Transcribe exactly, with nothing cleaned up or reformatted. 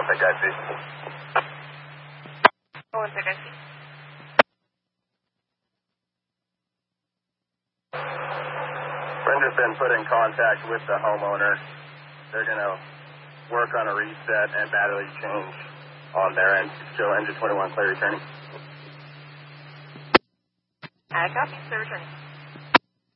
one sec, I see. One sec, I see. Brenda's been put in contact with the homeowner. They're going to work on a reset and battery change on their end. Joe, engine twenty-one, clear returning. I copy, sir, returning.